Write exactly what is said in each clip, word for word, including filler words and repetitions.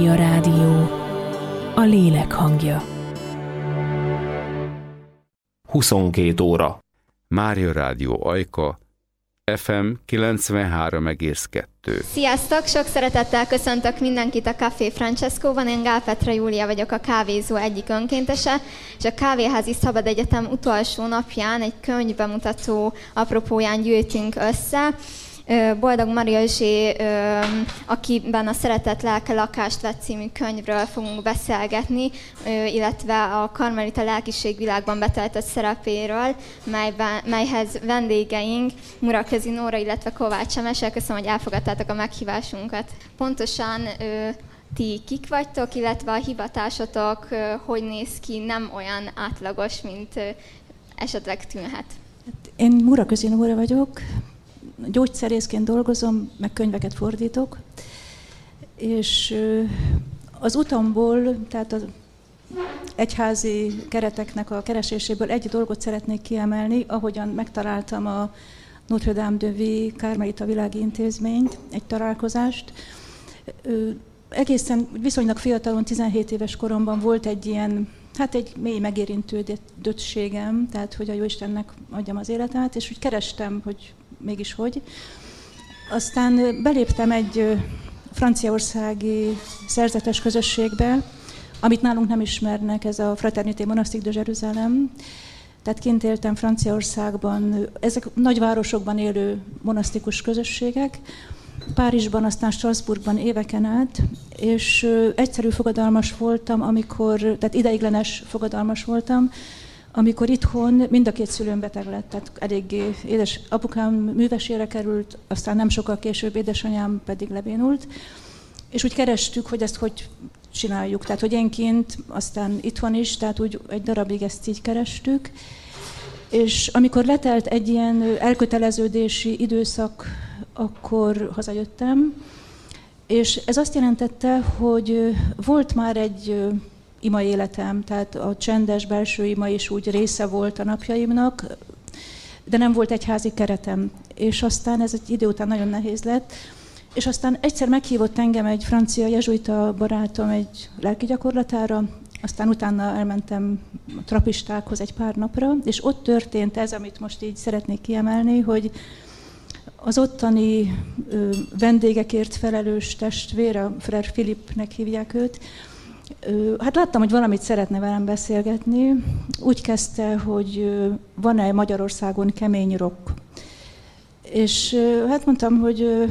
A rádió, a lélek hangja. huszonkét óra. Mária Rádió Ajka, ef em kilencvenhárom egész kettő. Sziasztok! Sok szeretettel köszöntök mindenkit a Café Francescoban. Én Gál Petra Júlia vagyok, a kávézó egyik önkéntese, és a Kávéházi Szabad Egyetem utolsó napján egy könyvbemutató apropóján gyűjtünk össze. Boldog Maria Zsé, akiben a Szeretet lelke lakást vett című könyvről fogunk beszélgetni, illetve a Karmelita lelkiségvilágban betöltött szerepéről, melyben, melyhez vendégeink Muraközi Nóra, illetve Kovács Emese. Köszönöm, hogy elfogadtátok a meghívásunkat. Pontosan ti kik vagytok, illetve a hivatásotok hogy néz ki, nem olyan átlagos, mint esetleg tűnhet. Én Muraközi Nóra vagyok. Gyógyszerészként dolgozom, meg könyveket fordítok, és az utamból, tehát az egyházi kereteknek a kereséséből egy dolgot szeretnék kiemelni, ahogyan megtaláltam a Notre Dame de Vie Karmelita Világi Intézményt, egy találkozást. Egészen viszonylag fiatalon, tizenhét éves koromban volt egy ilyen, hát egy mély megérintődöttségem, tehát hogy a Jóistennek adjam az életemet, és úgy kerestem, hogy mégis hogy. Aztán beléptem egy franciaországi szerzetes közösségbe, amit nálunk nem ismernek, ez a Fraternité Monastique de Jérusalem. Tehát kint éltem Franciaországban, ezek nagyvárosokban élő monasztikus közösségek, Párizsban, aztán Strasbourgban éveken át, és egyszerű fogadalmas voltam, amikor, tehát ideiglenes fogadalmas voltam, amikor itthon mind a két szülőm beteg lett, tehát eléggé édes apukám művesére került, aztán nem sokkal később édesanyám pedig lebénult, és úgy kerestük, hogy ezt hogy csináljuk, tehát hogy én kint, aztán itthon is, tehát úgy egy darabig ezt így kerestük, és amikor letelt egy ilyen elköteleződési időszak, akkor hazajöttem, és ez azt jelentette, hogy volt már egy ima életem, tehát a csendes belső ima is úgy része volt a napjaimnak, de nem volt egyházi keretem. És aztán ez egy idő után nagyon nehéz lett, és aztán egyszer meghívott engem egy francia jezsuita barátom egy lelki gyakorlatára, aztán utána elmentem a trapistákhoz egy pár napra, és ott történt ez, amit most így szeretnék kiemelni, hogy az ottani ö, vendégekért felelős testvér, a Frère Philippe-nek hívják őt, ö, hát láttam, hogy valamit szeretne velem beszélgetni. Úgy kezdte, hogy ö, van-e Magyarországon kemény rock. És ö, hát mondtam, hogy ö,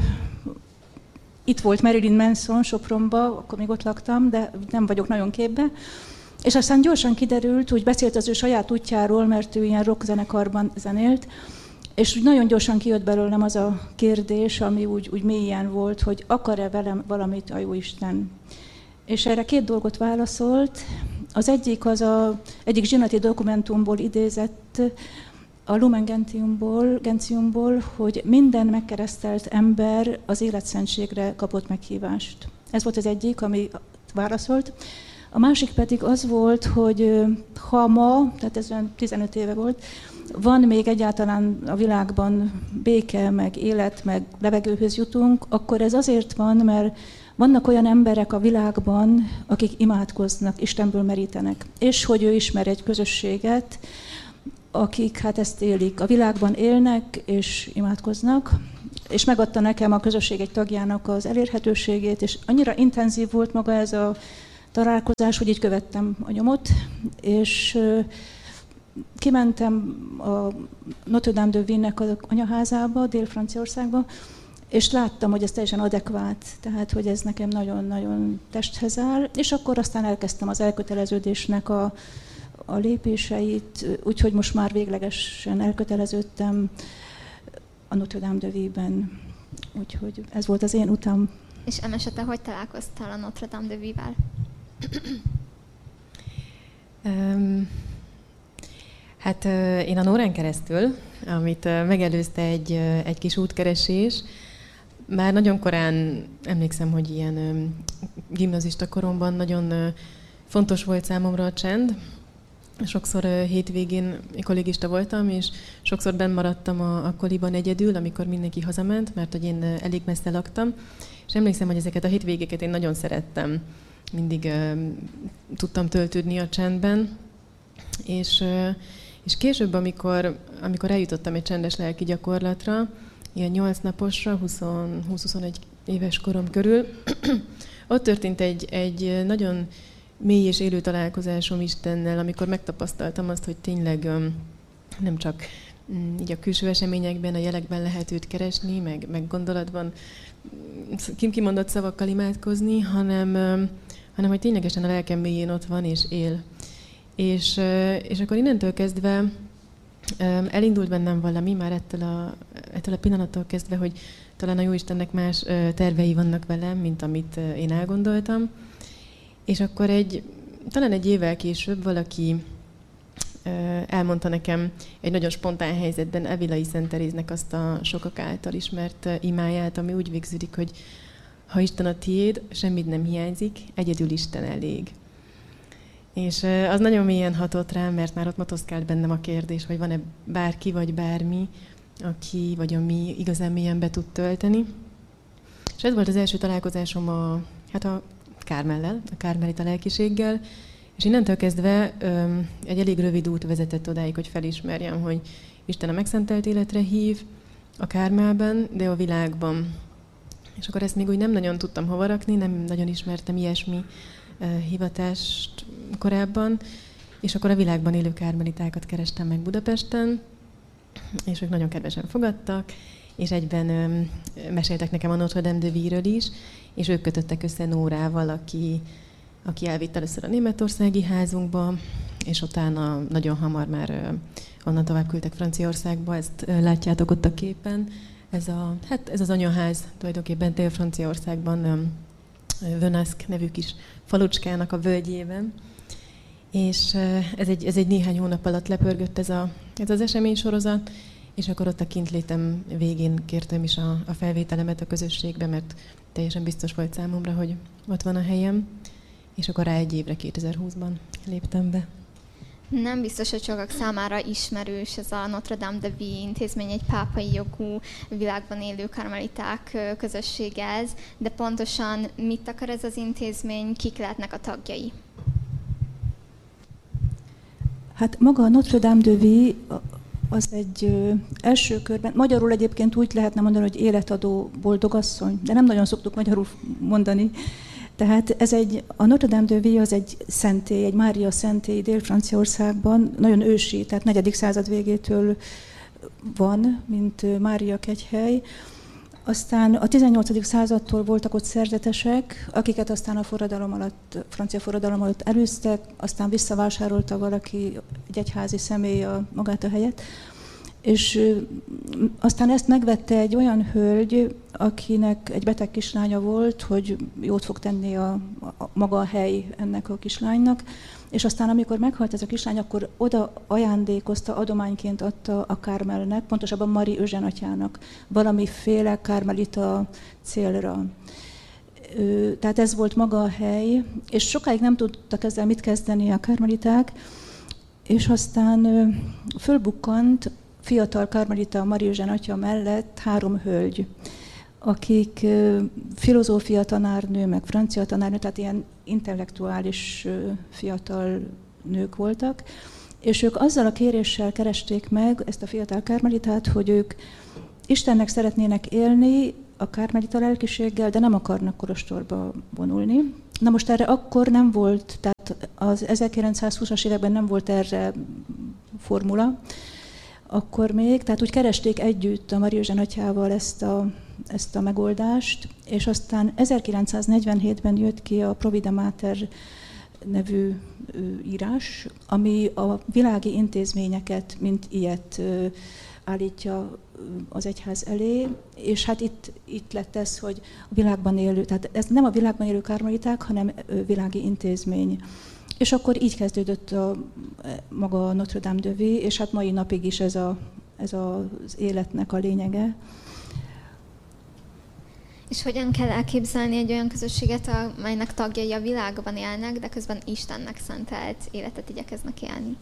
itt volt Marilyn Manson Sopronba, akkor még ott laktam, de nem vagyok nagyon képbe. És aztán gyorsan kiderült, úgy beszélt az ő saját útjáról, mert ő ilyen rock zenekarban zenélt, és úgy nagyon gyorsan kijött belőlem az a kérdés, ami úgy, úgy mélyen volt, hogy akar-e velem valamit a Jóisten. És erre két dolgot válaszolt. Az egyik az a, egyik zsinati dokumentumból idézett, a Lumen Gentiumból, Gentiumból, hogy minden megkeresztelt ember az életszentségre kapott meghívást. Ez volt az egyik, ami válaszolt. A másik pedig az volt, hogy ha ma, tehát ez olyan tizenöt éve volt, van még egyáltalán a világban béke, meg élet, meg levegőhöz jutunk, akkor ez azért van, mert vannak olyan emberek a világban, akik imádkoznak, Istenből merítenek. És hogy ő ismer egy közösséget, akik hát ezt élik. A világban élnek és imádkoznak, és megadta nekem a közösség egy tagjának az elérhetőségét, és annyira intenzív volt maga ez a találkozás, hogy így követtem a nyomot, és kimentem a Notre Dame de Vie-nek az anyaházába, Dél-Franciaországba, és láttam, hogy ez teljesen adekvát, tehát hogy ez nekem nagyon-nagyon testhez áll, és akkor aztán elkezdtem az elköteleződésnek a, a lépéseit, úgyhogy most már véglegesen elköteleződtem a Notre Dame de Vie-ben, úgyhogy ez volt az én utam. És Emese, te hogy találkoztál a Notre Dame de Vie-vel? um, hát uh, én a Nórán keresztül, amit uh, megelőzte egy, uh, egy kis útkeresés, már nagyon korán emlékszem, hogy ilyen um, gimnazista koromban nagyon uh, fontos volt számomra a csend, sokszor hétvégén kollégista voltam, és sokszor benn maradtam a, a koliban egyedül, amikor mindenki hazament, mert hogy én elég messze laktam. És emlékszem, hogy ezeket a hétvégéket én nagyon szerettem. Mindig uh, tudtam töltődni a csendben. És, uh, és később, amikor, amikor eljutottam egy csendes lelki gyakorlatra, ilyen nyolc naposra, húsz-huszonegy éves korom körül, ott történt egy, egy nagyon mély és élő találkozásom Istennel, amikor megtapasztaltam azt, hogy tényleg um, nem csak um, így a külső eseményekben, a jelekben lehet őt keresni, meg, meg gondolatban kimondott szavakkal imádkozni, hanem, um, hanem hogy ténylegesen a lelkem mélyén ott van és él. És, uh, és akkor innentől kezdve um, elindult bennem valami, már ettől a, ettől a pillanattól kezdve, hogy talán a Jóistennek más uh, tervei vannak velem, mint amit uh, én elgondoltam. És akkor egy, talán egy évvel később valaki uh, elmondta nekem egy nagyon spontán helyzetben Evilai Szent Teréznek azt a sokak által ismert uh, imáját, ami úgy végződik, hogy ha Isten a tiéd, semmit nem hiányzik, egyedül Isten elég. És uh, az nagyon mélyen hatott rám, mert már ott motoszkált bennem a kérdés, hogy van-e bárki vagy bármi, aki vagy ami igazán mélyen be tud tölteni. És ez volt az első találkozásom a, hát a Kármellel, a kármelita lelkiséggel, és innentől kezdve öm, egy elég rövid út vezetett odáig, hogy felismerjem, hogy Isten a megszentelt életre hív a Kármelben, de a világban. És akkor ezt még úgy nem nagyon tudtam hova rakni, nem nagyon ismertem ilyesmi uh, hivatást korábban, és akkor a világban élő kármelitákat kerestem meg Budapesten, és ők nagyon kedvesen fogadtak, és egyben öm, meséltek nekem a Notre Dame de Vie-ről is, és ők kötöttek össze Nórával, aki, aki elvitt először a németországi házunkba, és utána nagyon hamar már ö, onnan tovább küldtek Franciaországba, ezt ö, látjátok ott a képen. Ez, a, hát ez az anyaház tulajdonképpen Dél-Franciaországban, Venasque nevű kis falucskának a völgyében. És ö, ez egy, ez egy néhány hónap alatt lepörgött ez, a, ez az eseménysorozat, és akkor ott a kintlétem végén kértem is a, a felvételemet a közösségbe, mert teljesen biztos volt számomra, hogy ott van a helyem, és akkor rá egy évre kétezer-húszban léptem be. Nem biztos, hogy sokak számára ismerős ez a Notre Dame de Vie intézmény, egy pápai jogú világban élő karmeliták közössége ez, de pontosan mit akar ez az intézmény, kik lehetnek a tagjai? Hát maga a Notre Dame de Vie az egy ö, első körben, magyarul egyébként úgy lehetne mondani, hogy életadó boldogasszony, de nem nagyon szoktuk magyarul mondani. Tehát ez egy, a Notre Dame de Vie az egy szentély, egy Mária szentély Dél-Franciaországban, nagyon ősi, tehát negyedik század végétől van, mint Mária kegyhely. Aztán a tizennyolcadik századtól voltak ott szerzetesek, akiket aztán a forradalom alatt, a francia forradalom alatt előztek, aztán visszavásárolta valaki, egy egyházi személy a, magát a helyet. És aztán ezt megvette egy olyan hölgy, akinek egy beteg kislánya volt, hogy jót fog tenni a, a, maga a hely ennek a kislánynak. És aztán, amikor meghalt ez a kislány, akkor oda ajándékozta, adományként adta a Kármelnek, pontosabban Mari Eugène atyának, valamiféle kármelita célra. Tehát ez volt maga a hely, és sokáig nem tudtak ezzel mit kezdeni a kármeliták, és aztán fölbukkant fiatal kármelita Mari Eugène atya mellett három hölgy, akik filozófia tanárnő, meg francia tanárnő, tehát ilyen intellektuális fiatal nők voltak, és ők azzal a kéréssel keresték meg ezt a fiatal kármelitát, hogy ők Istennek szeretnének élni a kármelita lelkiséggel, de nem akarnak kolostorba vonulni. Na most erre akkor nem volt, tehát az ezerkilencszázhúszas években nem volt erre formula, akkor még, tehát úgy keresték együtt a Mari Eugène atyával ezt a, ezt a megoldást, és aztán ezerkilencszáznegyvenhétben jött ki a Provida Mater nevű írás, ami a világi intézményeket, mint ilyet állítja az egyház elé, és hát itt, itt lett ez, hogy a világban élő, tehát ez nem a világban élő kármeliták, hanem világi intézmény. És akkor így kezdődött a, maga a Notre Dame de Vie, és hát mai napig is ez, a, ez az életnek a lényege. És hogyan kell elképzelni egy olyan közösséget, amelynek tagjai a világban élnek, de közben Istennek szentelt életet igyekeznek élni?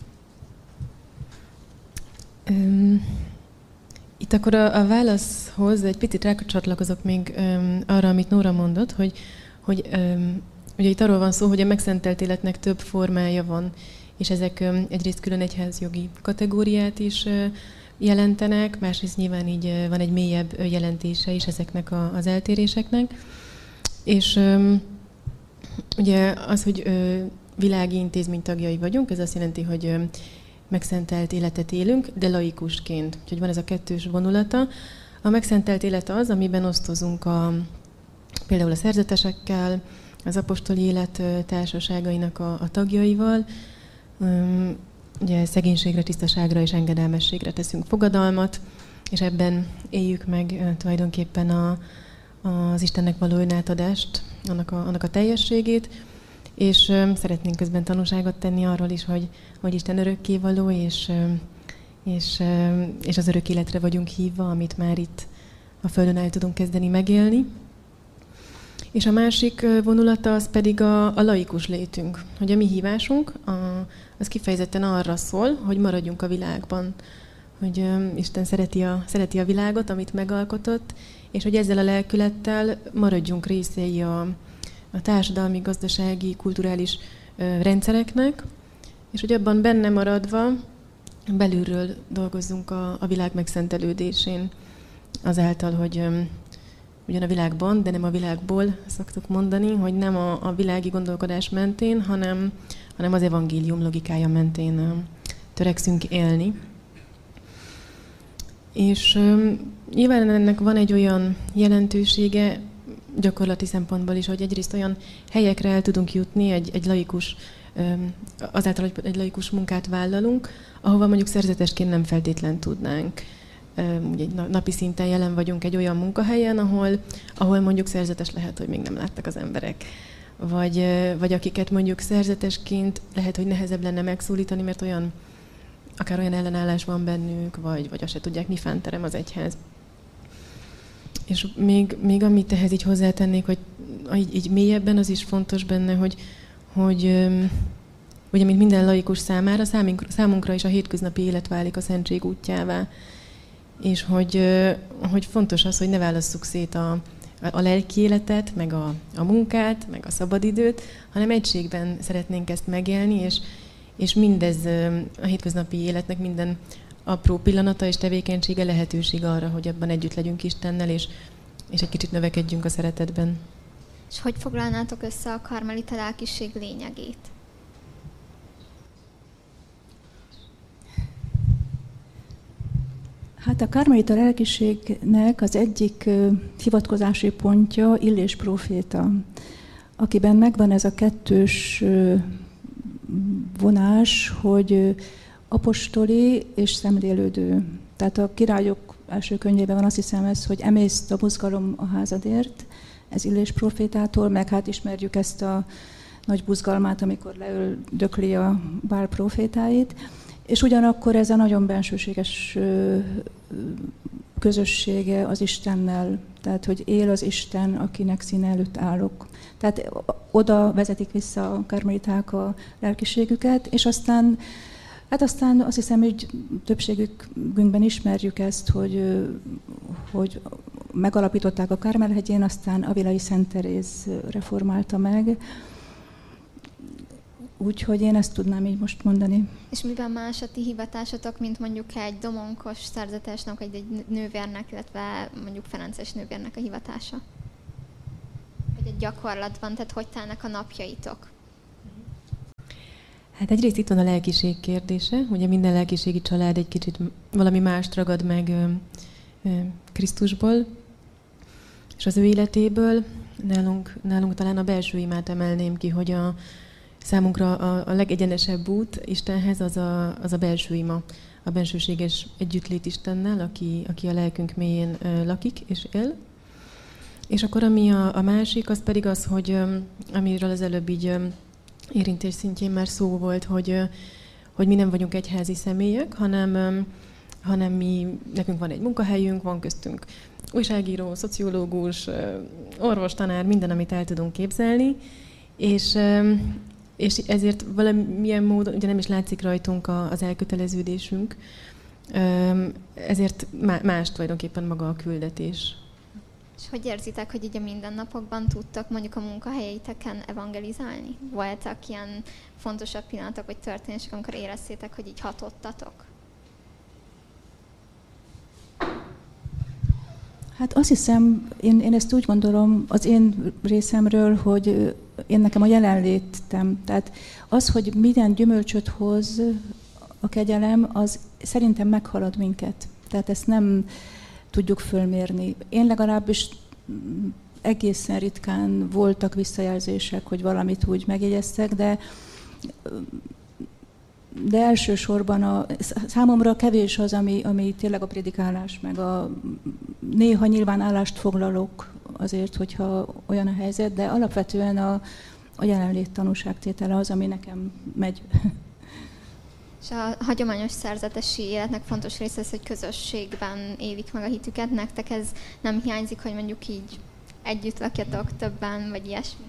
Um, itt akkor a, a válaszhoz egy picit rácsatlakozok még um, arra, amit Nóra mondott, hogy, hogy um, ugye itt arról van szó, hogy a megszentelt életnek több formája van, és ezek um, egyrészt külön egyházjogi kategóriát is uh, jelentenek, másrészt nyilván így uh, van egy mélyebb uh, jelentése is ezeknek a, az eltéréseknek. És um, ugye az, hogy uh, világi intézmény tagjai vagyunk, ez azt jelenti, hogy um, megszentelt életet élünk, de laikusként. Úgyhogy van ez a kettős vonulata. A megszentelt élet az, amiben osztozunk a, például a szerzetesekkel, az apostoli élet társaságainak a, a tagjaival. Um, ugye szegénységre, tisztaságra és engedelmességre teszünk fogadalmat, és ebben éljük meg uh, tulajdonképpen a, az Istennek való önátadást, annak a, annak a teljességét, és um, szeretnénk közben tanúságot tenni arról is, hogy, hogy Isten örökkévaló, és, um, és, um, és az örök életre vagyunk hívva, amit már itt a Földön el tudunk kezdeni megélni. És a másik vonulata az pedig a, a laikus létünk. Hogy a mi hívásunk, a, az kifejezetten arra szól, hogy maradjunk a világban. Hogy um, Isten szereti a, szereti a világot, amit megalkotott, és hogy ezzel a lelkülettel maradjunk részei a, a társadalmi, gazdasági, kulturális uh, rendszereknek, és hogy abban benne maradva belülről dolgozzunk a, a világ megszentelődésén, azáltal, hogy um, ugyan a világban, de nem a világból, szoktuk mondani, hogy nem a, a világi gondolkodás mentén, hanem, hanem az evangélium logikája mentén uh, törekszünk élni. És um, nyilván ennek van egy olyan jelentősége gyakorlati szempontból is, hogy egyrészt olyan helyekre el tudunk jutni egy, egy laikus, um, azáltal, hogy egy laikus munkát vállalunk, ahova mondjuk szerzetesként nem feltétlen tudnánk. Ugye napi szinten jelen vagyunk egy olyan munkahelyen, ahol, ahol mondjuk szerzetes lehet, hogy még nem láttak az emberek. Vagy, vagy akiket mondjuk szerzetesként lehet, hogy nehezebb lenne megszólítani, mert olyan, akár olyan ellenállás van bennük, vagy, vagy azt se tudják, mi fánterem az egyház. És még, még amit ehhez így hozzátennék, hogy így, így mélyebben az is fontos benne, hogy, hogy ugye, mint minden laikus számára, számunkra, számunkra is a hétköznapi élet válik a szentség útjává. És hogy, hogy fontos az, hogy ne válasszuk szét a, a lelki életet, meg a, a munkát, meg a szabadidőt, hanem egységben szeretnénk ezt megélni, és, és mindez a hétköznapi életnek minden apró pillanata és tevékenysége lehetőség arra, hogy abban együtt legyünk Istennel, és, és egy kicsit növekedjünk a szeretetben. És hogy foglalnátok össze a karmelita lelkiség lényegét? Hát a karmelita lelkiségnek az egyik uh, hivatkozási pontja Illés próféta, akiben megvan ez a kettős uh, vonás, hogy uh, apostoli és szemlélődő. Tehát a Királyok első könyvében van, azt hiszem ez, hogy emészt a buzgalom a házadért, ez Illés prófétától, meg hát ismerjük ezt a nagy buzgalmát, amikor leöldökli a Bál prófétáit. És ugyanakkor ez a nagyon bensőséges közössége az Istennel, tehát hogy él az Isten, akinek színe előtt állok. Tehát oda vezetik vissza a karmeliták a lelkiségüket, és aztán, hát aztán azt hiszem, hogy többségükben ismerjük ezt, hogy, hogy megalapították a Kármel-hegyén, aztán Avilai Szent Teréz reformálta meg. Úgyhogy én ezt tudnám így most mondani. És miben más a ti hivatásatok, mint mondjuk egy domonkos szerzetesnek, egy, egy nővérnek, illetve mondjuk ferences nővérnek a hivatása? Vagy egy gyakorlatban, tehát hogy telnek a napjaitok? Hát egyrészt itt van a lelkiség kérdése. Ugye minden lelkiségi család egy kicsit valami mást ragad meg ö, ö, Krisztusból, és az ő életéből. Nálunk, nálunk talán a belső imát emelném ki, hogy a számunkra a, a legegyenesebb út Istenhez az a, az a belső ima, a bensőséges együttlét Istennel, aki, aki a lelkünk mélyén ö, lakik és él. És akkor ami a, a másik, az pedig az, hogy ö, amiről az előbb így ö, érintés szintjén már szó volt, hogy, ö, hogy mi nem vagyunk egyházi személyek, hanem, ö, hanem mi, nekünk van egy munkahelyünk, van köztünk újságíró, szociológus, orvostanár, minden, amit el tudunk képzelni, és, és ezért valamilyen módon, ugye nem is látszik rajtunk az elköteleződésünk, ezért más tulajdonképpen maga a küldetés. És hogy érzitek, hogy így a mindennapokban tudtak mondjuk a munkahelyeiteken evangelizálni? Voltak ilyen fontosabb pillanatok vagy történések, amikor éreztétek, hogy így hatottatok? Hát azt hiszem, én, én ezt úgy gondolom az én részemről, hogy én nekem a jelenlétem. Tehát az, hogy minden gyümölcsöt hoz a kegyelem, az szerintem meghalad minket. Tehát ezt nem tudjuk fölmérni. Én legalábbis egészen ritkán voltak visszajelzések, hogy valamit úgy megjegyeztek, de, de elsősorban a, számomra kevés az, ami, ami tényleg a prédikálás, meg a néha nyilván állást foglalok azért, hogyha olyan a helyzet, de alapvetően a, a jelenlét tanúságtétele az, ami nekem megy. És a hagyományos szerzetesi életnek fontos része az, hogy közösségben élik meg a hitüket. Nektek ez nem hiányzik, hogy mondjuk így együtt lakjatok többen, vagy ilyesmi?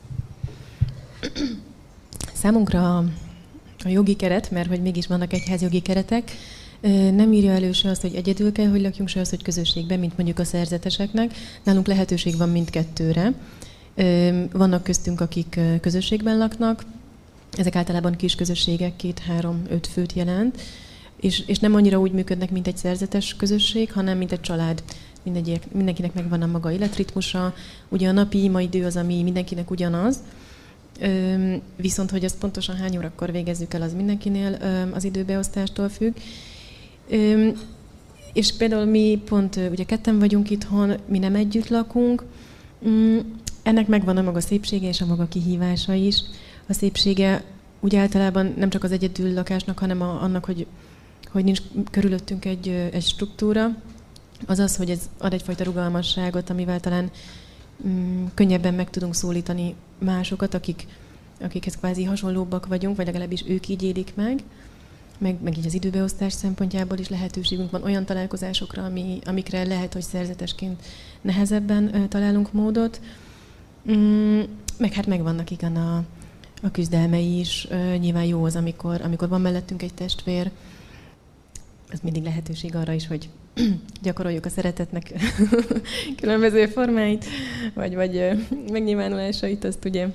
Számunkra a jogi keret, mert hogy mégis vannak egyházjogi keretek, nem írja elő se azt, hogy egyedül kell, hogy lakjunk, se azt, hogy közösségben, mint mondjuk a szerzeteseknek. Nálunk lehetőség van mindkettőre. Vannak köztünk, akik közösségben laknak, ezek általában kis közösségek, két, három, öt főt jelent, és, és nem annyira úgy működnek, mint egy szerzetes közösség, hanem mint egy család. Mindegyik, mindenkinek megvan a maga életritmusa, ugye a napi imaidő az, ami mindenkinek ugyanaz, Üm, viszont hogy ezt pontosan hány órakor végezzük el, az mindenkinél üm, az időbeosztástól függ. Üm, és például mi pont, ugye ketten vagyunk itthon, mi nem együtt lakunk, üm, ennek megvan a maga szépsége és a maga kihívása is. A szépsége úgy általában nem csak az egyedül lakásnak, hanem a, annak, hogy, hogy nincs körülöttünk egy, egy struktúra, az az, hogy ez ad egyfajta rugalmasságot, amivel talán mm, könnyebben meg tudunk szólítani másokat, akik, akikhez kvázi hasonlóbbak vagyunk, vagy legalábbis ők így élik meg, meg, meg így az időbeosztás szempontjából is lehetőségünk van olyan találkozásokra, ami, amikre lehet, hogy szerzetesként nehezebben uh, találunk módot. Mm, meg hát megvannak igen a, a küzdelmei is. Uh, nyilván jó az, amikor, amikor van mellettünk egy testvér. Ez mindig lehetőség arra is, hogy gyakoroljuk a szeretetnek különböző formáit, vagy, vagy megnyilvánulásait, azt ugye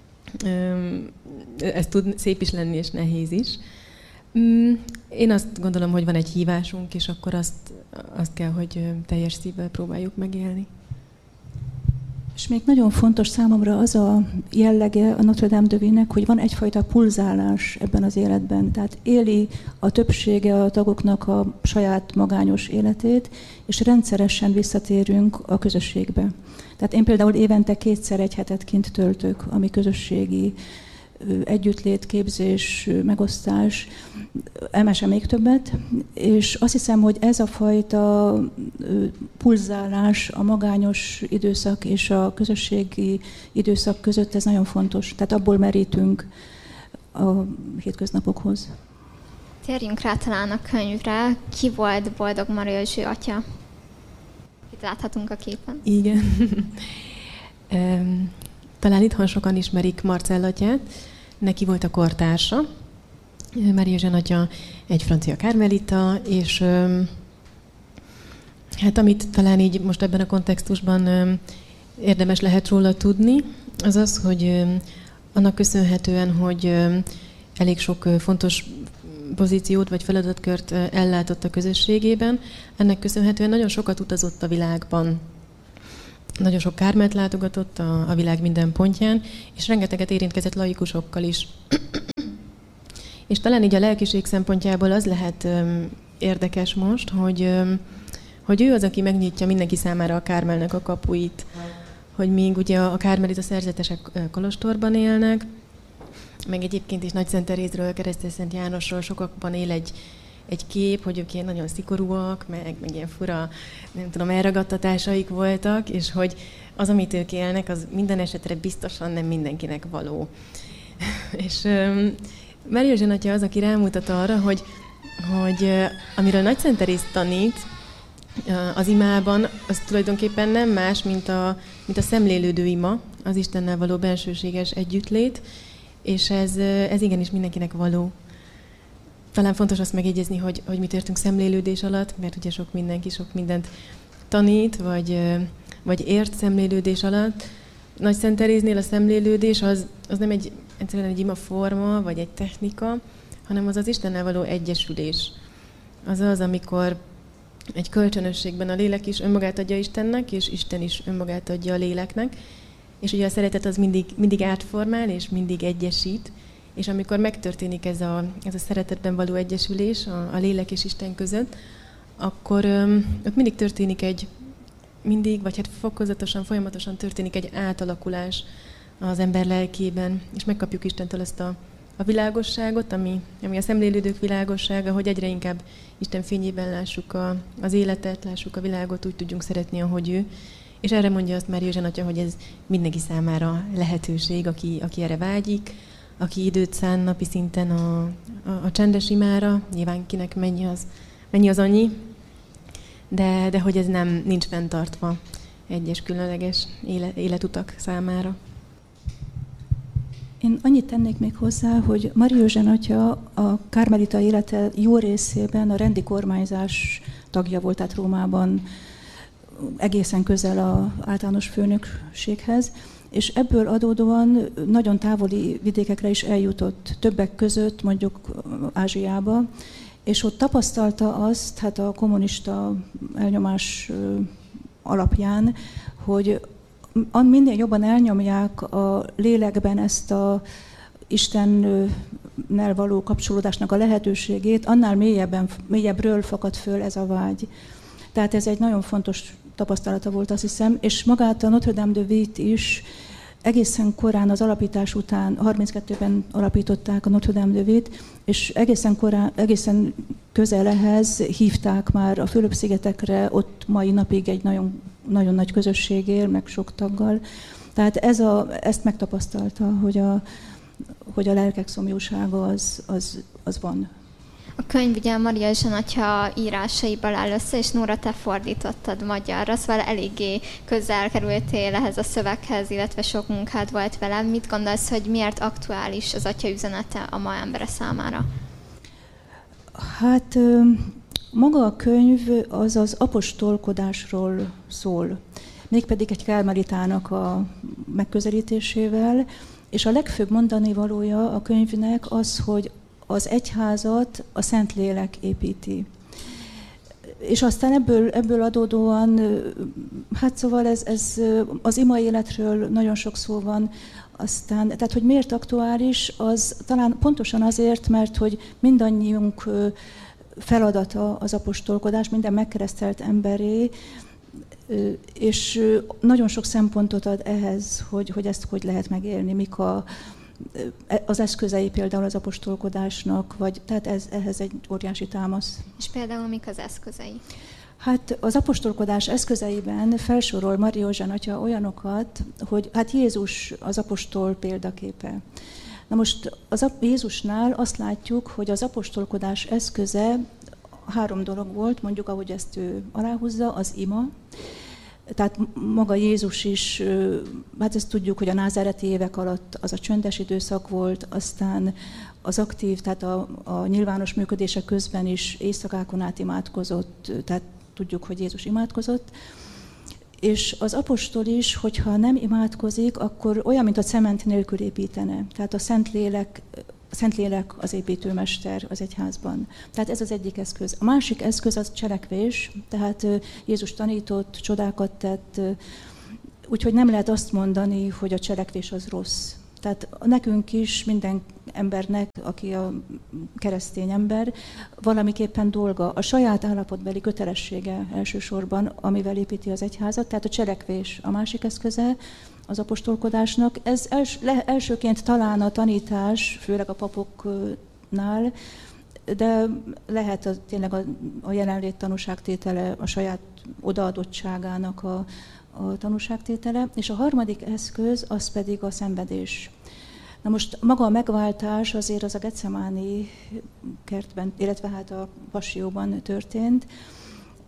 ez tud szép is lenni, és nehéz is. Én azt gondolom, hogy van egy hívásunk, és akkor azt, azt kell, hogy teljes szívvel próbáljuk megélni. És még nagyon fontos számomra az a jellege a Notre Dame de Ville-nek, hogy van egyfajta pulzálás ebben az életben. Tehát éli a többsége a tagoknak a saját magányos életét, és rendszeresen visszatérünk a közösségbe. Tehát én például évente kétszer egy hetet kint töltök, ami közösségi együttlét, képzés, megosztás, elmese még többet, és azt hiszem, hogy ez a fajta pulzálás a magányos időszak és a közösségi időszak között, ez nagyon fontos. Tehát abból merítünk a hétköznapokhoz. Térjünk rá talán a könyvre. Ki volt Boldog Maria Zső atya? Itt láthatunk a képen. Igen. Talán itthon sokan ismerik Marcell atyát, neki volt a kortársa. Maria Zső atya egy francia kármelita, és hát amit talán így most ebben a kontextusban érdemes lehet róla tudni, az az, hogy annak köszönhetően, hogy elég sok fontos pozíciót vagy feladatkört ellátott a közösségében, ennek köszönhetően nagyon sokat utazott a világban. Nagyon sok kármelt látogatott a, a világ minden pontján, és rengeteget érintkezett laikusokkal is. És talán így a lelkiség szempontjából az lehet öm, érdekes most, hogy, öm, hogy ő az, aki megnyitja mindenki számára a Kármelnek a kapuit, hogy még ugye a kármelita szerzetesek kolostorban élnek, meg egyébként is Nagy Szent Terézről, Keresztes Szent Jánosról sokakban él egy, egy kép, hogy ők ilyen nagyon szigorúak, meg, meg ilyen fura, nem tudom, elragadtatásaik voltak, és hogy az, amit ők élnek, az minden esetre biztosan nem mindenkinek való. És um, Maria Zső atya az, aki rámutat arra, hogy, hogy uh, amiről Nagy Szent Teréz tanít, az imában, az tulajdonképpen nem más, mint a, mint a szemlélődő ima, az Istennel való bensőséges együttlét, és ez, ez igenis mindenkinek való. Talán fontos azt megjegyezni, hogy, hogy mit értünk szemlélődés alatt, mert ugye sok mindenki sok mindent tanít, vagy, vagy ért szemlélődés alatt. Nagy Szent Teréznél a szemlélődés az, az nem egy, egyszerűen egy ima forma, vagy egy technika, hanem az az Istennel való egyesülés. Az az, amikor egy kölcsönösségben a lélek is önmagát adja Istennek, és Isten is önmagát adja a léleknek. És ugye a szeretet az mindig, mindig átformál, és mindig egyesít. És amikor megtörténik ez a, ez a szeretetben való egyesülés a, a lélek és Isten között, akkor öm, ott mindig történik egy, mindig, vagy hát fokozatosan, folyamatosan történik egy átalakulás az ember lelkében, és megkapjuk Istentől ezt a, a világosságot, ami, ami a szemlélődők világossága, hogy egyre inkább Isten fényében lássuk a, az életet, lássuk a világot, úgy tudjunk szeretni, ahogy ő. És erre mondja azt Mária Zsán atya, hogy ez mindenki számára lehetőség, aki, aki erre vágyik, aki időt szán napi szinten a, a, a csendes imára, nyilván kinek mennyi az, mennyi az annyi, de, de hogy ez nem nincs fenntartva egyes különleges élet, életutak számára. Én annyit tennék még hozzá, hogy Mária Zsán atya a kármelita élete jó részében a rendi kormányzás tagja volt, tehát Rómában egészen közel az általános főnökséghez, és ebből adódóan nagyon távoli vidékekre is eljutott, többek között mondjuk Ázsiába, és ott tapasztalta azt, hát a kommunista elnyomás alapján, hogy minél jobban elnyomják a lélekben ezt a Istennel való kapcsolódásnak a lehetőségét, annál mélyebben, mélyebbről fakad föl ez a vágy. Tehát ez egy nagyon fontos tapasztalata volt, azt hiszem, és magát a Notre Dame de Vite is egészen korán az alapítás után, harminckettőben alapították a Notre Dame de Vite, és egészen korán, egészen közel ehhez hívták már a Fülöp-szigetekre, ott mai napig egy nagyon, nagyon nagy közösség él, meg sok taggal. Tehát ez a, ezt megtapasztalta, hogy a, hogy a lelkek szomjúsága az, az, az van. A könyv ugye Mária Zsán atya írásaiból áll össze, és Nóra, te fordítottad magyarra, szóval eléggé közel kerültél ehhez a szöveghez, illetve sok munkád volt velem. Mit gondolsz, hogy miért aktuális az atya üzenete a ma embere számára? Hát maga a könyv az az apostolkodásról szól, mégpedig egy kármelitának a megközelítésével, és a legfőbb mondani valója a könyvnek az, hogy az egyházat a Szentlélek építi. És aztán ebből, ebből adódóan, hát szóval ez, ez az ima életről nagyon sok szó van, aztán, tehát hogy miért aktuális, az talán pontosan azért, mert hogy mindannyiunk feladata az apostolkodás, minden megkeresztelt emberé, és nagyon sok szempontot ad ehhez, hogy, hogy ezt hogy lehet megélni, mik a, az eszközei például az apostolkodásnak, vagy tehát ez, ehhez egy óriási támasz. És például mik az eszközei? Hát az apostolkodás eszközeiben felsorol Mária Zsán atya olyanokat, hogy hát Jézus az apostol példaképe. Na most az Jézusnál azt látjuk, hogy az apostolkodás eszköze három dolog volt, mondjuk ahogy ezt ő aláhúzza, az ima. Tehát maga Jézus is, hát ezt tudjuk, hogy a názáreti évek alatt az a csöndes időszak volt, aztán az aktív, tehát a, a nyilvános működése közben is éjszakákon át imádkozott, tehát tudjuk, hogy Jézus imádkozott. És az apostol is, hogyha nem imádkozik, akkor olyan, mint a cement nélkül építene. Tehát a Szentlélek, a Szentlélek az építőmester az egyházban. Tehát ez az egyik eszköz. A másik eszköz az cselekvés, tehát Jézus tanított, csodákat tett, úgyhogy nem lehet azt mondani, hogy a cselekvés az rossz. Tehát nekünk is, minden embernek, aki a keresztény ember, valamiképpen dolga, a saját állapotbeli kötelessége elsősorban, amivel építi az egyházat, tehát a cselekvés a másik eszköze az apostolkodásnak. Ez els, le, elsőként talán a tanítás, főleg a papoknál, de lehet a, tényleg a, a jelenlét tanúságtétele, a saját odaadottságának a, a tanúságtétele, és a harmadik eszköz az pedig a szenvedés. Na most maga a megváltás azért az a Getsemáni kertben, illetve hát a Passióban történt,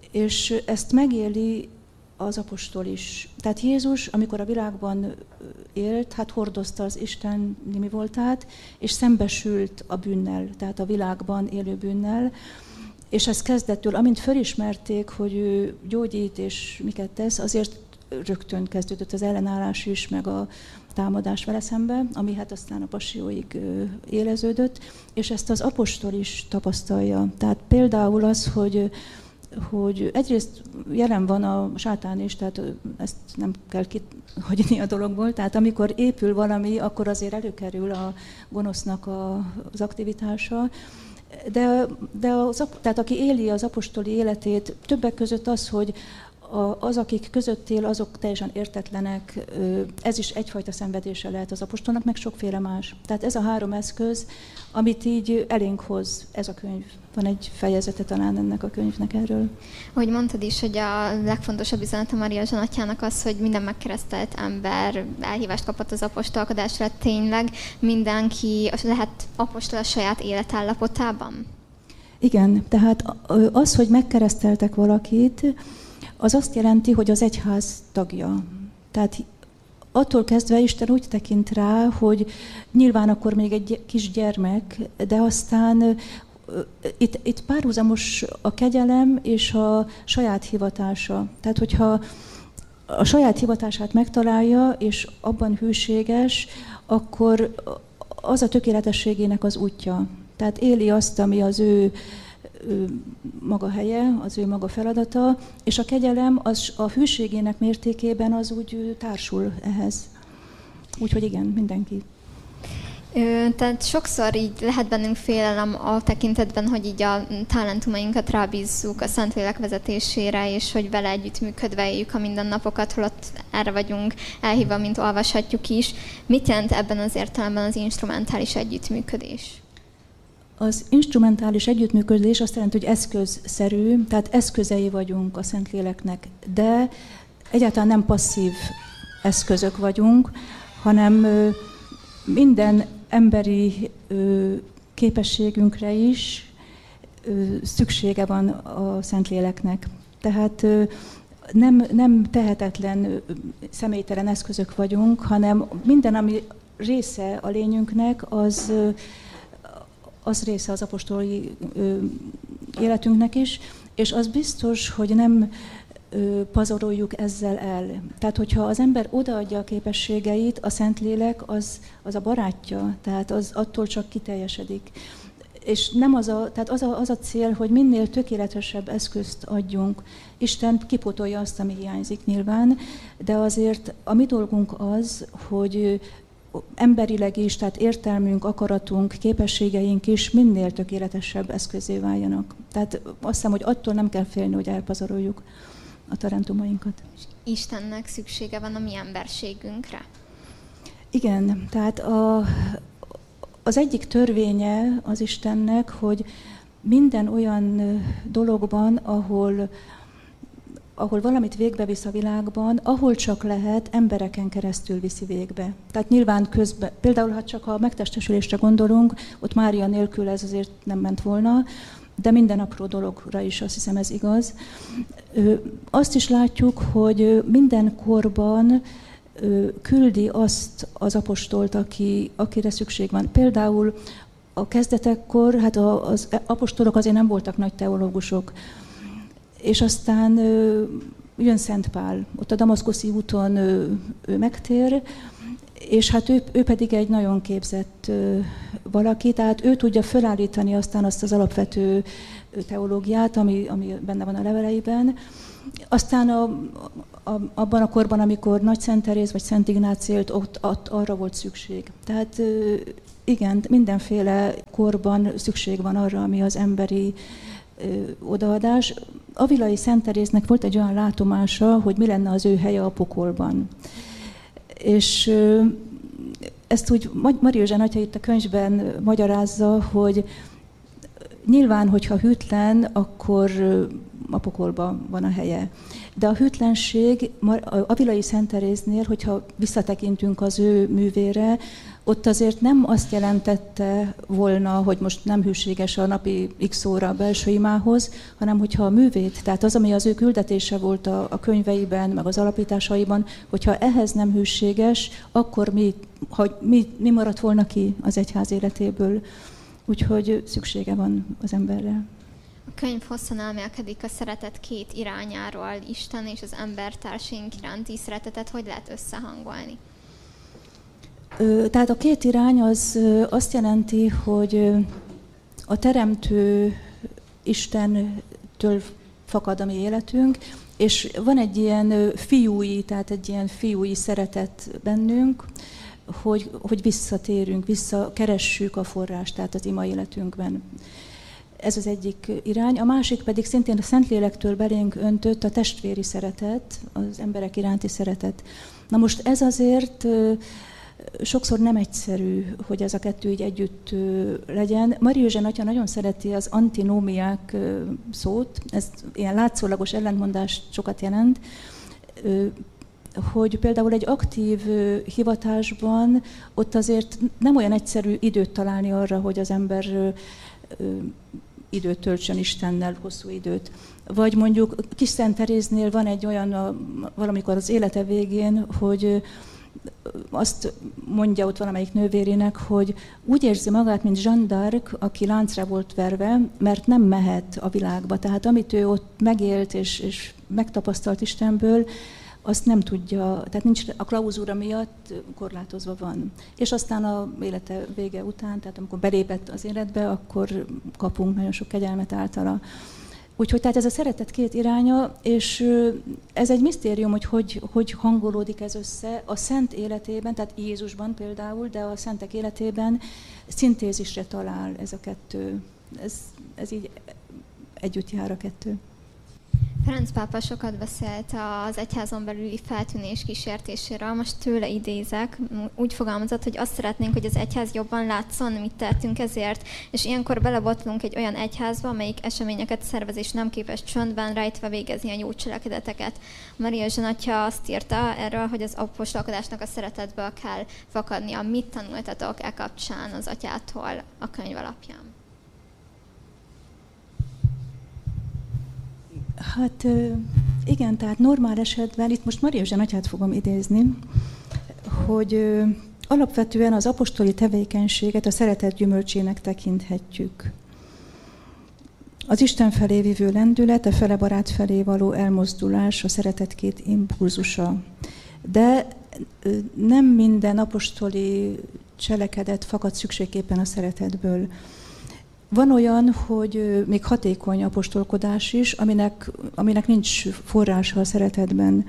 És ezt megéli az apostol is. Tehát Jézus, amikor a világban élt, hát hordozta az Isten mi voltát, és szembesült a bűnnel, tehát a világban élő bűnnel, és ez kezdettől, amint felismerték, hogy ő gyógyít és miket tesz, azért rögtön kezdődött az ellenállás is, meg a támadás vele szembe, ami hát aztán a passióig éleződött, és ezt az apostol is tapasztalja. Tehát például az, hogy hogy egyrészt jelen van a sátán is, tehát ezt nem kell kihagyni a dologból, tehát amikor épül valami, akkor azért előkerül a gonosznak a, az aktivitása, de, de az, tehát aki éli az apostoli életét, többek között az, hogy az, akik között él, azok teljesen értetlenek, ez is egyfajta szenvedése lehet az apostolnak, meg sokféle más. Tehát ez a három eszköz, amit így elénk hoz ez a könyv. Van egy fejezete talán ennek a könyvnek erről. Ahogy mondtad is, hogy a legfontosabb üzenete Mária Zsanatjának az, hogy minden megkeresztelt ember elhívást kapott az apostolkodásra, tényleg mindenki lehet apostol a saját életállapotában? Igen, tehát az, hogy megkereszteltek valakit, az azt jelenti, hogy az egyház tagja. Tehát attól kezdve Isten úgy tekint rá, hogy nyilván akkor még egy kis gyermek, de aztán itt, itt párhuzamos a kegyelem és a saját hivatása. Tehát, hogyha a saját hivatását megtalálja, és abban hűséges, akkor az a tökéletességének az útja. Tehát éli azt, ami az ő ő maga helye, az ő maga feladata, és a kegyelem az a hűségének mértékében az úgy társul ehhez. Úgyhogy igen, mindenki. Ö, tehát sokszor így lehet bennünk félelem a tekintetben, hogy így a talentumainkat rábízzuk a Szentlélek vezetésére, és hogy vele együttműködve éljük a mindennapokat, holott erre vagyunk elhívva, mint olvashatjuk is. Mit jelent ebben az értelemben az instrumentális együttműködés? Az instrumentális együttműködés azt jelenti, hogy eszközszerű, tehát eszközei vagyunk a Szentléleknek, de egyáltalán nem passzív eszközök vagyunk, hanem minden emberi képességünkre is szüksége van a Szentléleknek. Tehát nem, nem tehetetlen, személytelen eszközök vagyunk, hanem minden, ami része a lényünknek, az az része az apostoli ö, életünknek is, és az biztos, hogy nem ö, pazaroljuk ezzel el. Tehát, hogyha az ember odaadja a képességeit, a Szentlélek az, az a barátja, tehát az attól csak kiteljesedik. És nem az a, tehát az a, az a cél, hogy minél tökéletesebb eszközt adjunk. Isten kipótolja azt, ami hiányzik nyilván, de azért a mi dolgunk az, hogy emberileg is, tehát értelmünk, akaratunk, képességeink is minél tökéletesebb eszközé váljanak. Tehát azt hiszem, hogy attól nem kell félni, hogy elpazaroljuk a talentumainkat. Istennek szüksége van a mi emberségünkre? Igen, tehát a, az egyik törvénye az Istennek, hogy minden olyan dologban, ahol ahol valamit végbevisz a világban, ahol csak lehet, embereken keresztül viszi végbe. Tehát nyilván közben, például ha csak a megtestesülésre gondolunk, ott Mária nélkül ez azért nem ment volna, de minden apró dologra is azt hiszem ez igaz. Azt is látjuk, hogy minden korban küldi azt az apostolt, aki, akire szükség van. Például a kezdetekkor, hát az apostolok azért nem voltak nagy teológusok, és aztán ö, jön Szent Pál, ott a damaszkuszi úton ö, ő megtér, és hát ő, ő pedig egy nagyon képzett ö, valaki, tehát ő tudja felállítani aztán azt az alapvető teológiát, ami, ami benne van a leveleiben. Aztán a, a, abban a korban, amikor Nagy Szent Teréz vagy Szent Ignác élt, ott, ott arra volt szükség. Tehát ö, igen, mindenféle korban szükség van arra, ami az emberi odaadás. Avilai Szent Teréznek volt egy olyan látomása, hogy mi lenne az ő helye a pokolban. És ezt úgy Mária Zsanatja itt a könyvben magyarázza, hogy nyilván, hogyha hűtlen, akkor a pokolban van a helye. De a hűtlenség Avilai Szent Teréznél, hogyha visszatekintünk az ő művére, ott azért nem azt jelentette volna, hogy most nem hűséges a napi x óra a belső imához, hanem hogyha a művét, tehát az, ami az ő küldetése volt a, a könyveiben, meg az alapításaiban, hogyha ehhez nem hűséges, akkor mi, ha, mi, mi maradt volna ki az egyház életéből. Úgyhogy szüksége van az emberre. A könyv hosszan elmélkedik a szeretet két irányáról, Isten és az embertársaink iránti szeretetet hogy lehet összehangolni? Tehát a két irány az azt jelenti, hogy a teremtő Istentől fakad a mi életünk, és van egy ilyen fiúi, tehát egy ilyen fiúi szeretet bennünk, hogy, hogy visszatérünk, visszakeressük a forrást, tehát az ima életünkben. Ez az egyik irány. A másik pedig szintén a Szentlélektől belénk öntött a testvéri szeretet, az emberek iránti szeretet. Na most ez azért sokszor nem egyszerű, hogy ez a kettő így együtt legyen. Mari Eugène atya nagyon szereti az antinómiák szót, ez ilyen látszólagos ellentmondást sokat jelent, hogy például egy aktív hivatásban ott azért nem olyan egyszerű időt találni arra, hogy az ember időt töltsön Istennel, hosszú időt. Vagy mondjuk Kis Szent Teréznél van egy olyan, valamikor az élete végén, hogy azt mondja ott valamelyik nővérének, hogy úgy érzi magát, mint Jeanne d'Arc, aki láncra volt verve, mert nem mehet a világba. Tehát amit ő ott megélt és, és megtapasztalt Istenből, azt nem tudja, tehát nincs, a klauzúra miatt korlátozva van. És aztán a élete vége után, tehát amikor belépett az életbe, akkor kapunk nagyon sok kegyelmet általa. Úgyhogy tehát ez a szeretet két iránya, és ez egy misztérium, hogy, hogy hogy hangolódik ez össze a szent életében, tehát Jézusban például, de a szentek életében szintézisre talál ez a kettő. Ez, ez így együtt jár a kettő. Ferenc pápa sokat beszélt az egyházon belüli feltűnés kísértéséről, most tőle idézek, úgy fogalmazott, hogy azt szeretnénk, hogy az egyház jobban látszon, mit tettünk ezért, és ilyenkor belebotlunk egy olyan egyházba, amelyik eseményeket szervez és nem képes csöndben rejtve végezni a jó cselekedeteket. Mari Eugène atya azt írta erről, hogy az apostolkodásnak a szeretetből kell fakadnia. Mit tanultatok e kapcsán az atyától a könyv alapján? Hát igen, tehát normál esetben, itt most Mari Eugène atyát fogom idézni, hogy alapvetően az apostoli tevékenységet a szeretet gyümölcsének tekinthetjük. Az Isten felé vívő lendület, a fele barát felé való elmozdulás, a szeretet két impulzusa. De nem minden apostoli cselekedet fakad szükségképpen a szeretetből. Van olyan, hogy még hatékony apostolkodás is, aminek, aminek nincs forrása a szeretetben.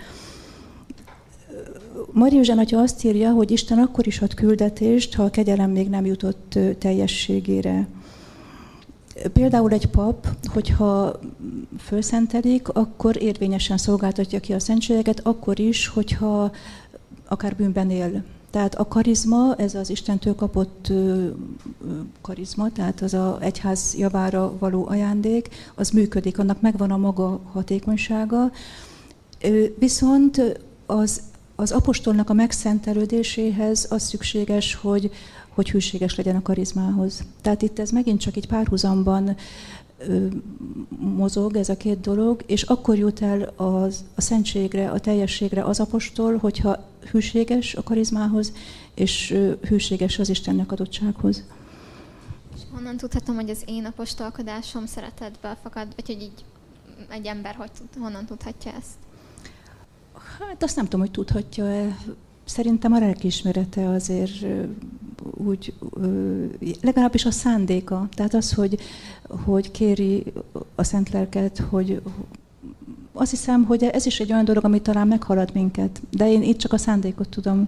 Mari Eugène atya azt írja, hogy Isten akkor is ad küldetést, ha a kegyelem még nem jutott teljességére. Például egy pap, hogyha fölszentelik, akkor érvényesen szolgáltatja ki a szentségeket, akkor is, hogyha akár bűnben él. Tehát a karizma, ez az Istentől kapott karizma, tehát az az egyház javára való ajándék, az működik, annak megvan a maga hatékonysága. Viszont az, az apostolnak a megszentelődéséhez az szükséges, hogy, hogy hűséges legyen a karizmához. Tehát itt ez megint csak egy párhuzamban mozog ez a két dolog, és akkor jut el az, a szentségre, a teljességre az apostol, hogyha hűséges a karizmához, és hűséges az Istennek adottsághoz. És honnan tudhatom, hogy az én apostolkodásom szeretetből fakad, vagy hogy így egy ember hogy tud, honnan tudhatja ezt? Hát azt nem tudom, hogy tudhatja-e. Szerintem a lelkiismerete azért úgy, legalábbis a szándéka. Tehát az, hogy, hogy kéri a Szent Lelket, hogy azt hiszem, hogy ez is egy olyan dolog, ami talán meghalad minket. De én itt csak a szándékot tudom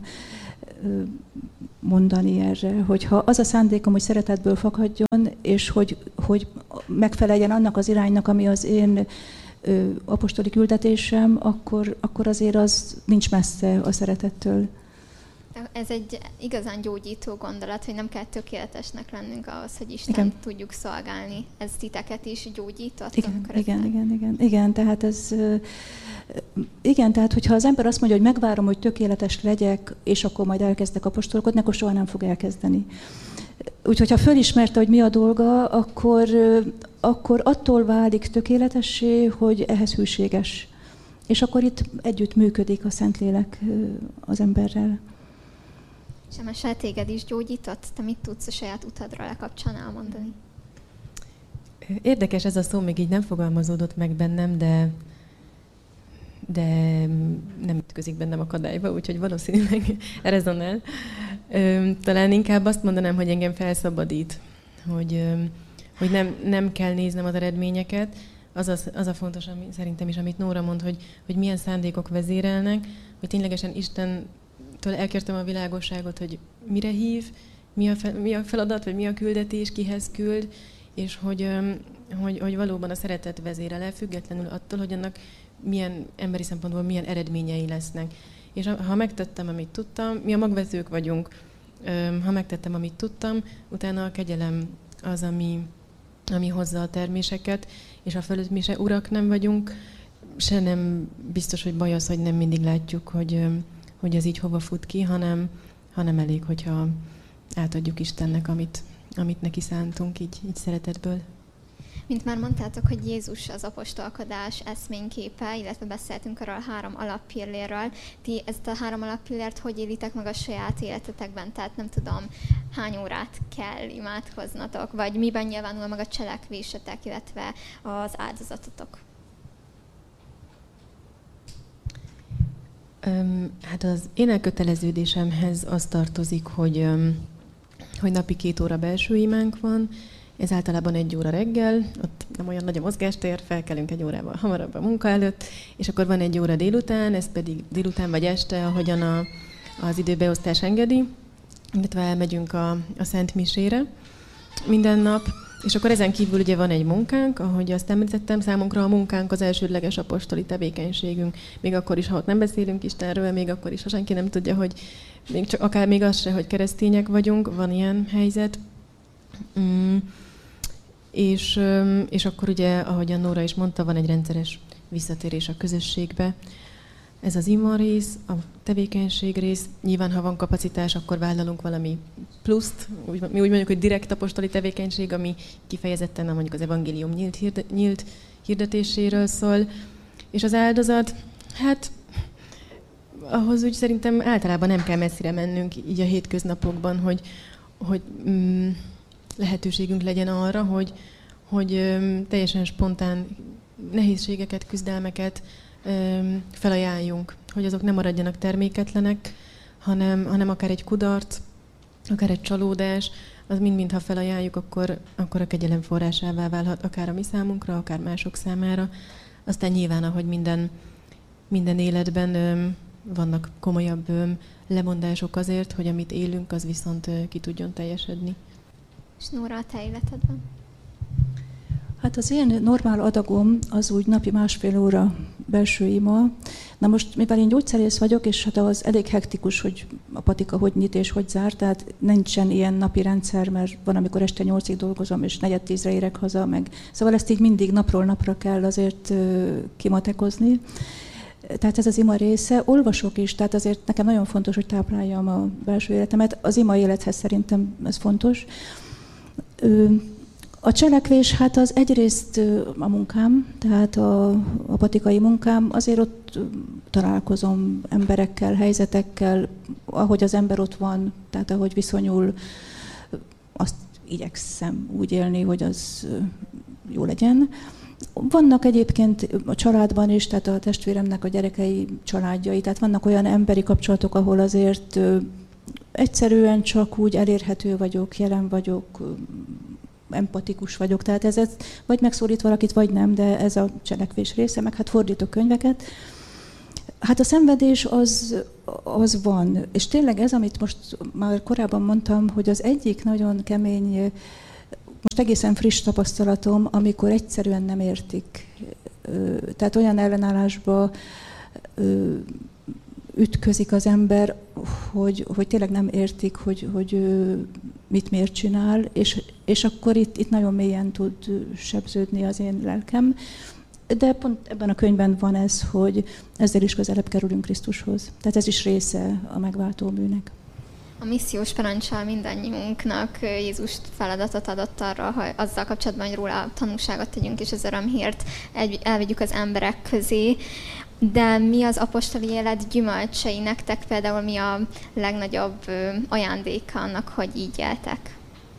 mondani erre, hogyha az a szándékom, hogy szeretetből fakadjon, és hogy, hogy megfeleljen annak az iránynak, ami az én apostoli küldetésem, akkor, akkor azért az nincs messze a szeretettől. Ez egy igazán gyógyító gondolat, hogy nem kell tökéletesnek lennünk ahhoz, hogy Isten igen. tudjuk szolgálni. Ez titeket is gyógyított? Igen, igen, igen, igen, igen. Tehát ez, igen, tehát hogyha az ember azt mondja, hogy megvárom, hogy tökéletes legyek, és akkor majd elkezdek apostolkodni, akkor soha nem fog elkezdeni. Úgyhogy ha fölismerte, hogy mi a dolga, akkor, akkor attól válik tökéletessé, hogy ehhez hűséges. És akkor itt együtt működik a Szentlélek az emberrel. Semese, téged is gyógyított? Te mit tudsz a saját utadra lekapcsolni elmondani? Érdekes ez a szó, még így nem fogalmazódott meg bennem, de, de nem ütközik bennem akadályba, úgyhogy valószínűleg rezonál. Talán inkább azt mondanám, hogy engem felszabadít, hogy, hogy nem, nem kell néznem az eredményeket. Az a, az a fontos, ami, szerintem is, amit Nóra mond, hogy, hogy milyen szándékok vezérelnek, hogy ténylegesen Istentől elkértem a világosságot, hogy mire hív, mi a, fel, mi a feladat, vagy mi a küldetés, kihez küld, és hogy, hogy, hogy valóban a szeretet vezérel el, függetlenül attól, hogy annak milyen emberi szempontból milyen eredményei lesznek. És ha megtettem, amit tudtam, mi a magvetők vagyunk, ha megtettem, amit tudtam, utána a kegyelem az, ami, ami hozza a terméseket, és a fölött mi se urak nem vagyunk, se nem biztos, hogy baj az, hogy nem mindig látjuk, hogy, hogy ez így hova fut ki, hanem, hanem elég, hogyha átadjuk Istennek, amit, amit neki szántunk, így, így szeretetből. Mint már mondtátok, hogy Jézus az apostolkodás eszményképe, illetve beszéltünk arról a három alappillérről. Ti ezt a három alappillért hogy élitek meg a saját életetekben? Tehát nem tudom, hány órát kell imádkoznatok, vagy miben nyilvánul meg a cselekvésetek, illetve az áldozatotok? Um, hát az én elköteleződésemhez az tartozik, hogy, um, hogy napi két óra belső imánk van. Ez általában egy óra reggel, ott nem olyan nagy a mozgástér, felkelünk egy órával hamarabb a munka előtt, és akkor van egy óra délután, ez pedig délután vagy este, ahogyan a, az időbeosztás engedi, illetve elmegyünk a, a Szent Misére minden nap, és akkor ezen kívül ugye van egy munkánk, ahogy azt említettem, számunkra a munkánk az elsődleges apostoli tevékenységünk, még akkor is, ha ott nem beszélünk Istenről, még akkor is, ha senki nem tudja, hogy még csak akár még az se, hogy keresztények vagyunk, van ilyen helyzet. Mm. És, és akkor ugye, ahogyan Nóra is mondta, van egy rendszeres visszatérés a közösségbe. Ez az ima rész, a tevékenység rész. Nyilván, ha van kapacitás, akkor vállalunk valami pluszt. Mi úgy mondjuk, hogy direkt apostoli tevékenység, ami kifejezetten mondjuk az evangélium nyílt, hirde, nyílt hirdetéséről szól. És az áldozat, hát ahhoz úgy szerintem általában nem kell messzire mennünk így a hétköznapokban, hogy, hogy mm, lehetőségünk legyen arra, hogy, hogy öm, teljesen spontán nehézségeket, küzdelmeket öm, felajánljunk, hogy azok nem maradjanak terméketlenek, hanem, hanem akár egy kudarc, akár egy csalódás, az mind-mind, ha felajánljuk, akkor, akkor a kegyelem forrásává válhat, akár a mi számunkra, akár mások számára. Aztán nyilván, ahogy minden, minden életben öm, vannak komolyabb öm, lemondások azért, hogy amit élünk, az viszont ö, ki tudjon teljesedni. És Nóra, a te életedben? Hát az én normál adagom az úgy napi másfél óra belső ima. Na most, mivel én gyógyszerész vagyok, és hát az elég hektikus, hogy a patika hogy nyit és hogy zár, tehát nincsen ilyen napi rendszer, mert van, amikor este nyolcig dolgozom, és negyed tízre érek haza, meg. Szóval ezt így mindig napról napra kell azért uh, kimatekozni. Tehát ez az ima része. Olvasok is, tehát azért nekem nagyon fontos, hogy tápláljam a belső életemet. Az ima élethez szerintem ez fontos. A cselekvés, hát az egyrészt a munkám, tehát a, a patikai munkám, azért ott találkozom emberekkel, helyzetekkel, ahogy az ember ott van, tehát ahogy viszonyul, azt igyekszem úgy élni, hogy az jó legyen. Vannak egyébként a családban is, tehát a testvéremnek a gyerekei családjai, tehát vannak olyan emberi kapcsolatok, ahol azért egyszerűen csak úgy elérhető vagyok, jelen vagyok, empatikus vagyok, tehát ez, ez vagy megszólít valakit, vagy nem, de ez a cselekvés része, meg hát fordítok könyveket. Hát a szenvedés az, az van, és tényleg ez, amit most már korábban mondtam, hogy az egyik nagyon kemény, most egészen friss tapasztalatom, amikor egyszerűen nem értik. Tehát olyan ellenállásba ütközik az ember, hogy, hogy tényleg nem értik, hogy, hogy mit miért csinál, és, és akkor itt, itt nagyon mélyen tud sebződni az én lelkem. De pont ebben a könyvben van ez, hogy ezzel is közelebb kerülünk Krisztushoz. Tehát ez is része a megváltó műnek. A missziós parancsal mindannyiunknak Jézus feladatot adott arra, hogy azzal kapcsolatban, hogy róla tanúságot tegyünk, és az örömhírt elvigyük az emberek közé. De mi az apostoli élet gyümölcsei? Nektek például mi a legnagyobb ajándéka annak, hogy így éltek?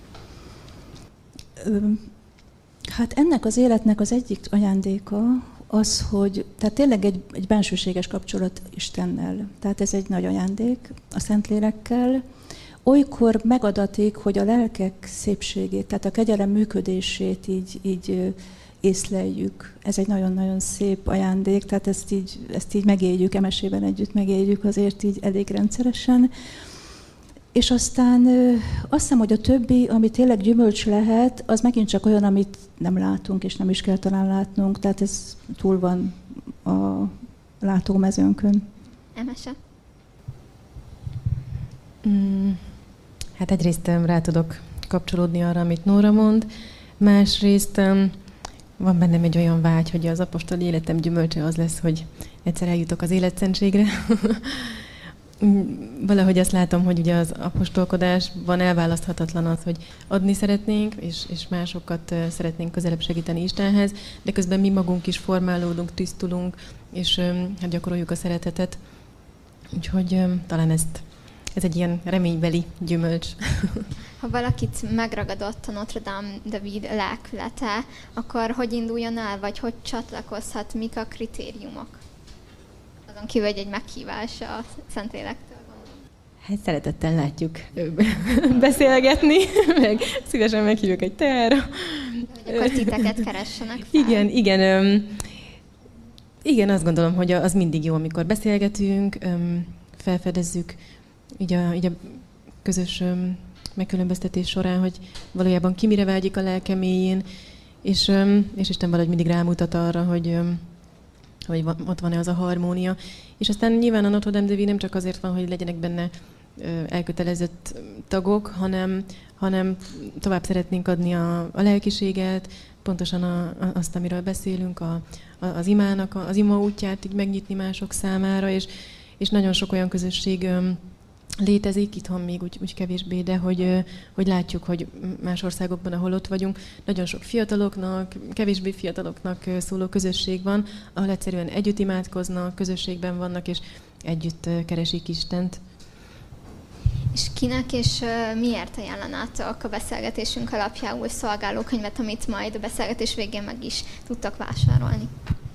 Hát ennek az életnek az egyik ajándéka az, hogy tehát tényleg egy, egy bensőséges kapcsolat Istennel. Tehát ez egy nagy ajándék a Szentlélekkel. Olykor megadatik, hogy a lelkek szépségét, tehát a kegyelem működését így, így észleljük. Ez egy nagyon-nagyon szép ajándék, tehát ezt így, ezt így megéljük, emesében együtt megéljük azért így elég rendszeresen. És aztán azt hiszem, hogy a többi, ami tényleg gyümölcs lehet, az megint csak olyan, amit nem látunk, és nem is kell talán látnunk. Tehát ez túl van a látómezőnkön. Emese? Mm, hát egyrészt rá tudok kapcsolódni arra, amit Nóra mond. Másrészt van bennem egy olyan vágy, hogy az apostoli életem gyümölcse az lesz, hogy egyszer eljutok az életszentségre. Valahogy azt látom, hogy ugye az apostolkodásban elválaszthatatlan az, hogy adni szeretnénk, és, és másokat szeretnénk közelebb segíteni Istenhez, de közben mi magunk is formálódunk, tisztulunk, és hát gyakoroljuk a szeretetet. Úgyhogy talán ezt, ez egy ilyen reménybeli gyümölcs. Ha valakit megragadott a Notre Dame de Ville lelkülete, akkor hogy induljon el, vagy hogy csatlakozhat, mik a kritériumok? Azon kívül, hogy egy meghívás a Szentlélektől. Hát szeretettel látjuk beszélgetni, meg szívesen meghívjuk egy teára. Hogy akkor titeket keressenek fel. Igen, igen. Öm, igen, azt gondolom, hogy az mindig jó, amikor beszélgetünk, öm, felfedezzük így a, így a közös öm, megkülönböztetés során, hogy valójában ki mire vágyik a lelke mélyén, és, öm, és Isten valahogy mindig rámutat arra, hogy öm, hogy ott van-e az a harmónia. És aztán nyilván a Notre Dame de Ville nem csak azért van, hogy legyenek benne elkötelezett tagok, hanem, hanem tovább szeretnénk adni a, a lelkiséget, pontosan a, a, azt, amiről beszélünk, a, a, az imának, az ima útját így megnyitni mások számára, és, és nagyon sok olyan közösség létezik, itthon még úgy, úgy kevésbé, de hogy, hogy látjuk, hogy más országokban, ahol ott vagyunk, nagyon sok fiataloknak, kevésbé fiataloknak szóló közösség van, ahol egyszerűen együtt imádkoznak, közösségben vannak, és együtt keresik Istent. És kinek és miért ajánlanátok a beszélgetésünk alapjául szolgálókönyvet, amit majd a beszélgetés végén meg is tudtak vásárolni?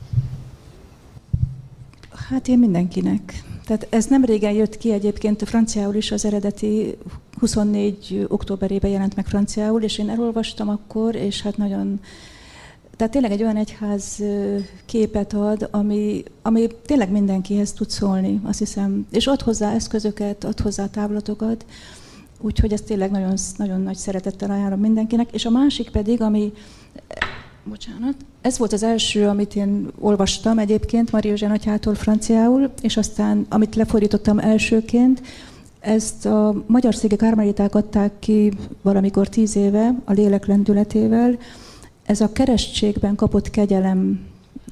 Hát én mindenkinek. Tehát ez nem régen jött ki egyébként franciául is, az eredeti huszonnégy októberében jelent meg franciául, és én elolvastam akkor, és hát nagyon... Tehát tényleg egy olyan egyház képet ad, ami, ami tényleg mindenkihez tud szólni, azt hiszem. És ad hozzá eszközöket, ad hozzá távlatokat, úgyhogy ezt tényleg nagyon, nagyon nagy szeretettel ajánlom mindenkinek. És a másik pedig, ami... Bocsánat. Ez volt az első, amit én olvastam egyébként Mária Eugène atyától franciául, és aztán, amit lefordítottam elsőként, ezt a magyar széki karmeliták adták ki valamikor tíz éve a lélek lendületével. Ez a keresztségben kapott kegyelemről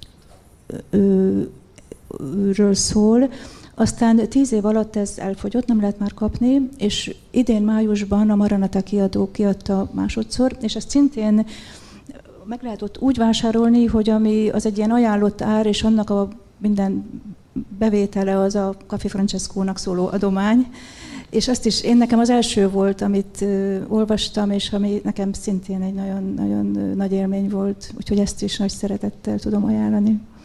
szól. Aztán tíz év alatt ez elfogyott, nem lehet már kapni, és idén májusban a Maranata kiadó kiadta másodszor, és ezt szintén meg lehet ott úgy vásárolni, hogy ami az egy ilyen ajánlott ár, és annak a minden bevétele az a Café Francescónak szóló adomány. És azt is, én nekem az első volt, amit uh, olvastam, és ami nekem szintén egy nagyon, nagyon uh, nagy élmény volt. Úgyhogy ezt is nagy szeretettel tudom ajánlani,